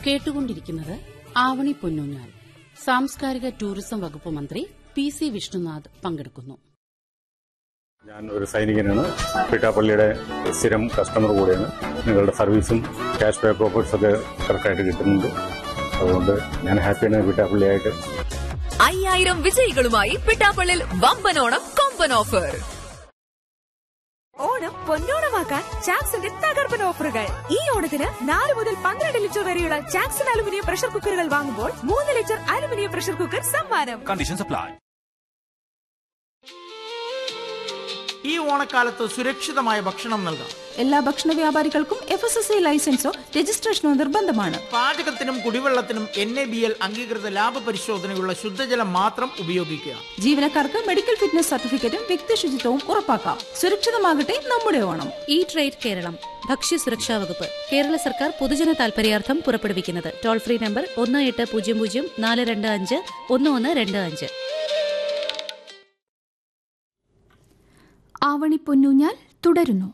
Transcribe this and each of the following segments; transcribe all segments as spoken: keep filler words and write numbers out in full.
കേട്ടുകൊണ്ടിരിക്കുന്നത് ആവണി പൊന്നൂഞ്ഞാൽ. സാംസ്കാരിക ടൂറിസം വകുപ്പ് മന്ത്രി പി സി വിഷ്ണുനാഥ് പങ്കെടുക്കുന്നു. ഞാൻ ഒരു സൈനികനാണ്. പിട്ടാപ്പള്ളിയുടെ സ്ഥിരം കസ്റ്റമർ കൂടെയാണ്. നിങ്ങളുടെ സർവീസും ക്യാഷ് ബാക്ക് ഓഫേഴ്സ് ഒക്കെ കറക്റ്റായിട്ട് കിട്ടുന്നുണ്ട്. അതുകൊണ്ട് ഞാൻ ഹാപ്പിയാണ് പിട്ടാപ്പള്ളിയായിട്ട്. അയ്യായിരം വിജയികളുമായി പിട്ടാപ്പള്ളിൽ വമ്പനോണം കൊമ്പൻ ഓഫർ. ഓണം പൊന്നോണമാക്കാൻ ചാക്സിന്റെ തകർപ്പൻ ഓഫറുകൾ. ഈ ഓണത്തിന് നാല് മുതൽ പന്ത്രണ്ട് ലിറ്റർ വരെയുള്ള ചാക്സൺ അലുമിനിയം പ്രഷർ കുക്കറുകൾ വാങ്ങുമ്പോൾ മൂന്ന് ലിറ്റർ അലുമിനിയം പ്രഷർ കുക്കർ സമ്മാനം. Conditions apply. ഈ ഓണക്കാലത്ത് സുരക്ഷിതമായ ഭക്ഷണം നൽകാം. എല്ലാ ഭക്ഷണ വ്യാപാരികൾക്കും എഫ് എസ് എസ് ഐ ലൈസൻസോ രജിസ്ട്രേഷനോ നിർബന്ധമാണ്. പാചകത്തിനും കുടിവെള്ളത്തിനും എൻ എ ബി എൽ അംഗീകൃത ലാഭ പരിശോധനയുള്ള ശുദ്ധജലം മാത്രം ഉപയോഗിക്കുക. ജീവനക്കാർക്ക് മെഡിക്കൽ ഫിറ്റ്നസ് സർട്ടിഫിക്കറ്റും വ്യക്തി ശുചിത്വവും ഉറപ്പാക്കാം. സുരക്ഷിതമാകട്ടെ നമ്മുടെ ഓണം. ഈ ട്രേഡ് കേരളം ഭക്ഷ്യ സുരക്ഷാ വകുപ്പ് കേരള സർക്കാർ പൊതുജന താൽപര്യാർത്ഥം പുറപ്പെടുവിക്കുന്നത് ടോൾ ഫ്രീ നമ്പർ ഒന്ന് എട്ട് പൂജ്യം പൂജ്യം നാല് രണ്ട് അഞ്ച് ഒന്ന് ഒന്ന് രണ്ട് അഞ്ച്. ആവണി പൊന്നൂഞ്ഞാൽ തുടരുന്നു.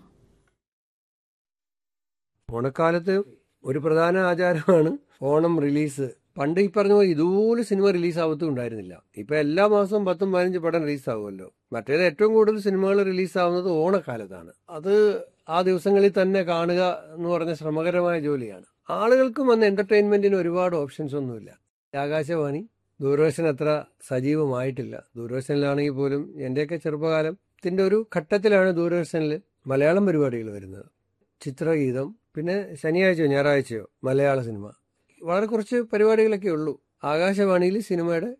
ഓണക്കാലത്ത് ഒരു പ്രധാന ആചാരമാണ് ഓണം റിലീസ്. പണ്ട് ഈ പറഞ്ഞ പോലെ ഇതുപോലെ സിനിമ റിലീസ് ആവത്തും ഉണ്ടായിരുന്നില്ല. ഇപ്പൊ എല്ലാ മാസവും പത്തും പതിനഞ്ച് പടം റിലീസാവുമല്ലോ. മറ്റേത് ഏറ്റവും കൂടുതൽ സിനിമകൾ റിലീസാവുന്നത് ഓണക്കാലത്താണ്. അത് ആ ദിവസങ്ങളിൽ തന്നെ കാണുക എന്ന് പറഞ്ഞ ശ്രമകരമായ ജോലിയാണ്. ആളുകൾക്കും അന്ന് എന്റർടൈൻമെന്റിന് ഒരുപാട് ഓപ്ഷൻസ് ഒന്നുമില്ല. ആകാശവാണി, ദൂരദർശൻ അത്ര സജീവമായിട്ടില്ല. ദൂരദർശനിലാണെങ്കിൽ പോലും എന്റെയൊക്കെ ചെറുപ്പകാലത്തിന്റെ ഒരു ഘട്ടത്തിലാണ് ദൂരദർശനിൽ മലയാളം പരിപാടികൾ വരുന്നത്. ചിത്രഗീതം, പിന്നെ ശനിയാഴ്ചയോ ഞായറാഴ്ചയോ മലയാള സിനിമ, വളരെ കുറച്ച് പരിപാടികളൊക്കെ ഉള്ളൂ. ആകാശവാണിയിൽ സിനിമയുടെ